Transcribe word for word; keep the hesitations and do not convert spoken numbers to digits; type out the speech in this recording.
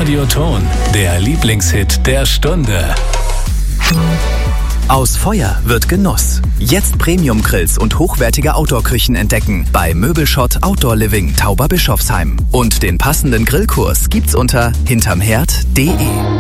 Radioton, der Lieblingshit der Stunde. Aus Feuer wird Genuss. Jetzt Premium-Grills und hochwertige Outdoor-Küchen entdecken bei Möbelschott Outdoor Living Tauberbischofsheim. Und den passenden Grillkurs gibt's unter hintermherd punkt de.